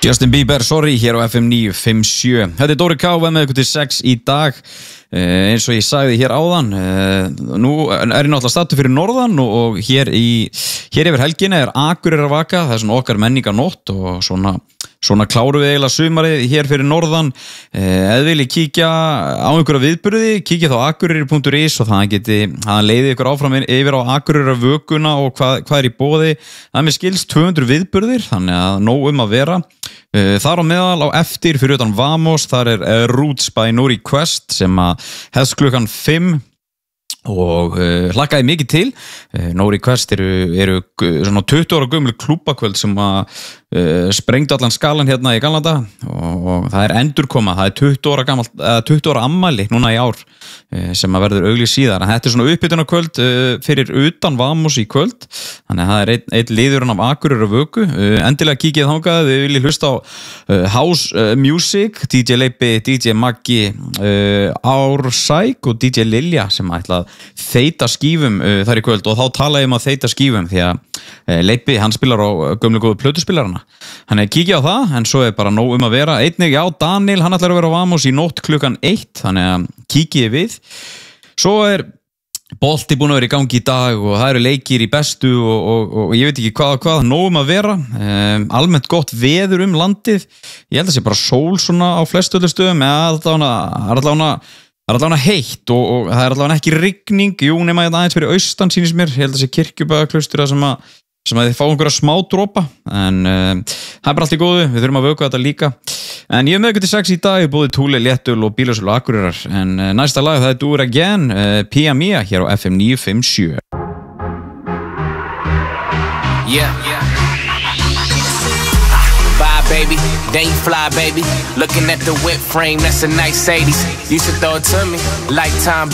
Justin Bieber, sorry, hér á FM 957. Þetta Dóri K. með ykkur til 6 í dag. Eins og ég sagði hér áðan, nú ég náttúrulega stattur fyrir norðan og hér yfir helgina Akureyrar vaka, það svona okkar menningarnótt og svona klárum við eiginlega sumarið hér fyrir norðan. Ef vilji kíkja á einhverja viðburði, kíkja þá akureyri.is og það leiði ykkur áfram yfir á Akureyrar vökuna og hvað í boði. Það með skilst 200 viðburðir, þannig að nóg að vera. Þar á meðal á eftir fyrir utan Vamos, þar Roots by Nori Quest sem að hefst klukkan 5 og hlakkaði mikið til. Nori Quest eru svona 20 ára gömul klúbbakvöld sem að sprengdu allan skalan hérna í gamla daga og það endurkoma, það 20 ára ammæli núna í ár sem að verður auglýst síðar. En þetta svona uppbytunarkvöld fyrir utan Vamos í kvöld, þannig að það einn liðurinn af Akureyrar vöku. Endilega kíkið þangað, við viljum hlusta á house music, DJ Leipi, DJ Maggi, Ársæk og DJ Lilja sem ætla að þeita skífum þar í kvöld og þá tala ég að þeita skífum því að Leipi, hann spilar á gömlu góðu plötuspilarana. Hann kíkja á það, en svo bara nóg að vera. Einnig, já, Daniel, hann ætlar að vera á Vamos í nótt klukkan 1, þannig að kíkið við. Svo bolti búin að vera í gangi í dag og það eru leikir í bestu og ég veit ekki hvað, nóg að vera. Almennt gott veður landið. Ég held að sé bara sól svona á flestu öllu stöðum, það er allavega heitt og það er allavega ekki rigning. Jú, nema þetta aðeins fyrir austan sýnist mér. Ég held að sé Kirkjubæðaklaustur sem að þið fá einhverja smá dropa, en það bara allt í góðu, við þurfum að vöku þetta líka. En ég með ykkur til 6 í dag, búið Túli, Léttul og Bílasölu Akureyrar, en næsta lag það Do It Again, Pia Mia hér á FM 957. Baby, then you fly, baby. Looking at the whip frame, that's a nice 80s. You should throw it to me, lifetime